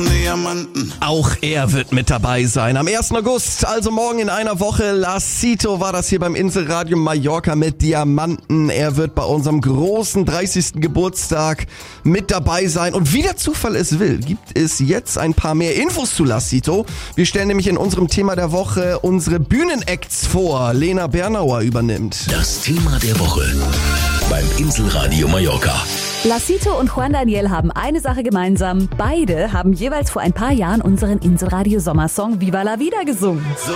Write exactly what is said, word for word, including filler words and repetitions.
Diamanten. Auch er wird mit dabei sein. Am ersten August, also morgen in einer Woche, Lacito war das hier beim Inselradio Mallorca mit Diamanten. Er wird bei unserem großen dreißigsten Geburtstag mit dabei sein. Und wie der Zufall es will, gibt es jetzt ein paar mehr Infos zu Lacito. Wir stellen nämlich in unserem Thema der Woche unsere Bühnenacts vor. Lena Bernauer übernimmt. Das Thema der Woche beim Inselradio Mallorca. Lacito und Juan Daniel haben eine Sache gemeinsam. Beide haben jeweils vor ein paar Jahren unseren Inselradio Sommersong Viva la Vida gesungen.